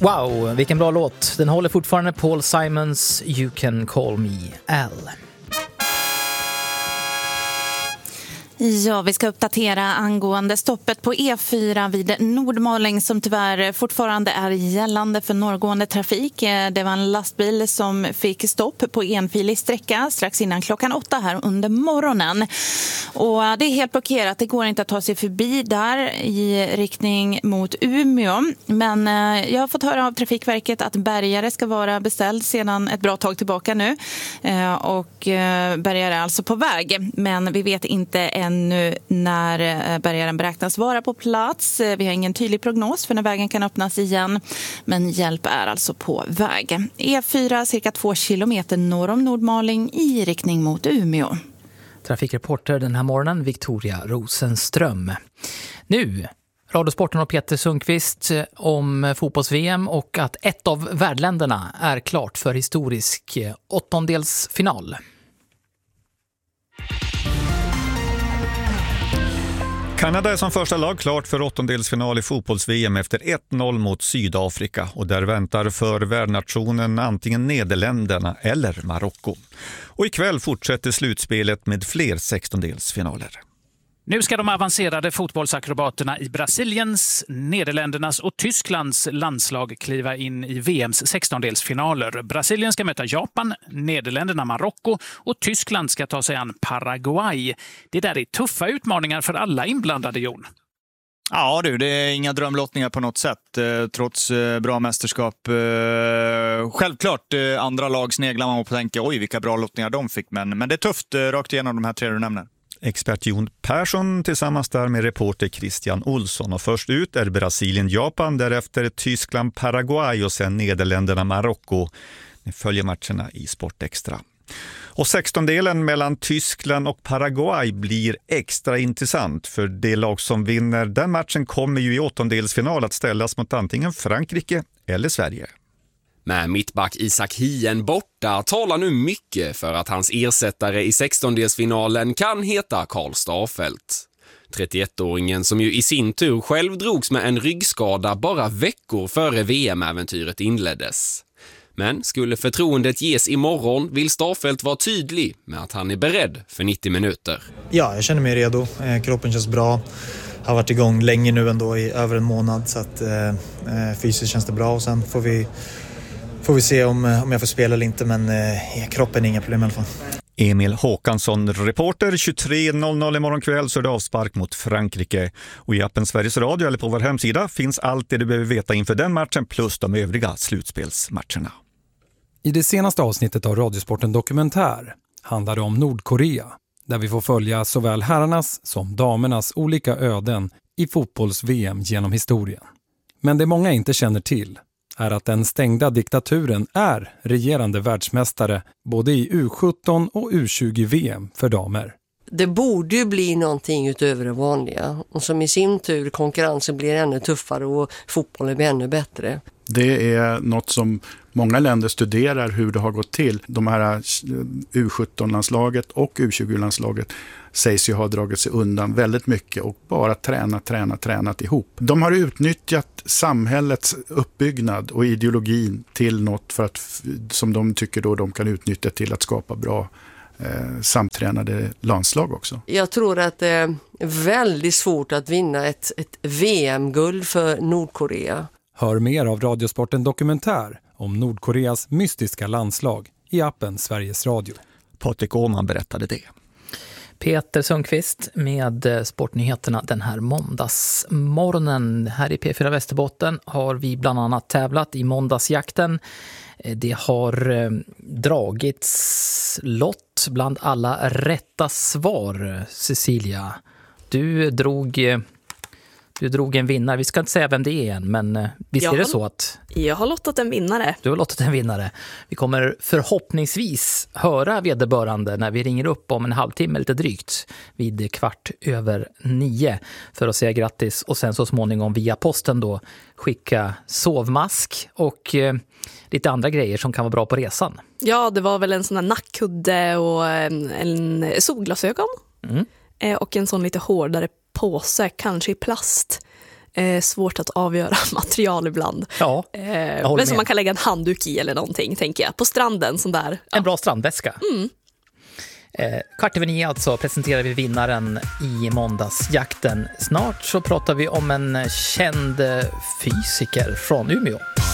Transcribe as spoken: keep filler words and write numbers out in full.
Wow, vilken bra låt. Den håller fortfarande Paul Simons You Can Call Me Al. Ja, vi ska uppdatera angående stoppet på E fyra vid Nordmaling som tyvärr fortfarande är gällande för norrgående trafik. Det var en lastbil som fick stopp på enfilig sträcka strax innan klockan åtta här under morgonen. Och det är helt blockerat, det går inte att ta sig förbi där i riktning mot Umeå. Men jag har fått höra av Trafikverket att bärgare ska vara beställd sedan ett bra tag tillbaka nu. Och bärgare är alltså på väg, men vi vet inte ännu när bärgaren beräknas vara på plats. Vi har ingen tydlig prognos för när vägen kan öppnas igen, men hjälp är alltså på väg. E fyra cirka två kilometer norr om Nordmaling i riktning mot Umeå. Trafikreporter den här morgonen, Victoria Rosenström. Nu, Radiosporten och Peter Sundqvist om fotbolls-V M och att ett av värdländerna är klart för historisk åttondelsfinal. Kanada är som första lag klart för åttondelsfinal i fotbolls-V M efter ett noll mot Sydafrika och där väntar för värdnationen antingen Nederländerna eller Marocko. Och ikväll fortsätter slutspelet med fler sextondelsfinaler. Nu ska de avancerade fotbollsakrobaterna i Brasiliens, Nederländernas och Tysklands landslag kliva in i V M:s sextondelsfinaler. Brasilien ska möta Japan, Nederländerna Marocko och Tyskland ska ta sig an Paraguay. Det där är tuffa utmaningar för alla inblandade, Jon. Ja du, det är inga drömlottningar på något sätt, eh, trots eh, bra mästerskap. Eh, självklart, eh, andra lag sneglar man på att tänka, oj vilka bra lottningar de fick, men, men det är tufft eh, rakt igenom de här tre du nämner. Expert Jon Persson tillsammans där med reporter Christian Olsson. Och först ut är Brasilien, Japan, därefter Tyskland, Paraguay och sen Nederländerna, Marocko. Ni följer matcherna i Sportextra. Och sextondelen mellan Tyskland och Paraguay blir extra intressant för det lag som vinner den matchen kommer ju i åttondelsfinal att ställas mot antingen Frankrike eller Sverige. Med mittback Isak Hien borta talar nu mycket för att hans ersättare i sextondelsfinalen kan heta Karl Starfelt. trettioettåringen som ju i sin tur själv drogs med en ryggskada bara veckor före V M-äventyret inleddes. Men skulle förtroendet ges imorgon vill Starfelt vara tydlig med att han är beredd för nittio minuter. Ja, jag känner mig redo. Kroppen känns bra. Har varit igång länge nu ändå i över en månad så att eh, fysiskt känns det bra och sen får vi Får vi se om, om jag får spela eller inte, men eh, kroppen är inga problem i alla fall. Emil Håkansson, reporter. tjugotre noll noll imorgon kväll så är det avspark mot Frankrike. Och i appen Sveriges Radio eller på vår hemsida finns allt det du behöver veta inför den matchen plus de övriga slutspelsmatcherna. I det senaste avsnittet av Radiosporten Dokumentär handlar det om Nordkorea, där vi får följa såväl herrarnas som damernas olika öden i fotbolls-V M genom historien. Men det många inte känner till är att den stängda diktaturen är regerande världsmästare både i U sjutton och U tjugo V M för damer. Det borde ju bli någonting utöver det vanliga och som i sin tur konkurrensen blir ännu tuffare och fotbollen blir ännu bättre. Det är något som många länder studerar hur det har gått till. De här U sjutton-landslaget och U tjugo-landslaget sägs ju ha dragit sig undan väldigt mycket och bara tränat, tränat, tränat ihop. De har utnyttjat samhällets uppbyggnad och ideologin till något för att, som de tycker då de kan utnyttja till att skapa bra eh, samtränade landslag också. Jag tror att det är väldigt svårt att vinna ett, ett V M-guld för Nordkorea. Hör mer av Radiosporten Dokumentär om Nordkoreas mystiska landslag i appen Sveriges Radio. Patrik Åhman berättade det. Peter Sundqvist med sportnyheterna den här måndagsmorgonen. Här i P fyra Västerbotten har vi bland annat tävlat i måndagsjakten. Det har dragits lott bland alla rätta svar. Cecilia, du drog... Du drog en vinnare. Vi ska inte säga vem det är än, men visst är det så att... Jag har lottat en vinnare. Du har lottat en vinnare. Vi kommer förhoppningsvis höra vederbörande när vi ringer upp om en halvtimme lite drygt vid kvart över nio för att säga grattis och sen så småningom via posten då skicka sovmask och eh, lite andra grejer som kan vara bra på resan. Ja, det var väl en sån här nackkudde och en, en solglasögon mm. eh, och en sån lite hårdare påse, kanske i plast. Eh, svårt att avgöra material ibland. Ja, eh, men som man kan lägga en handduk i eller någonting, tänker jag. På stranden, sån där. Ja. En bra strandväska. Mm. Eh, kvart över nio alltså presenterar vi vinnaren i måndagsjakten. Snart så pratar vi om en känd fysiker från Umeå.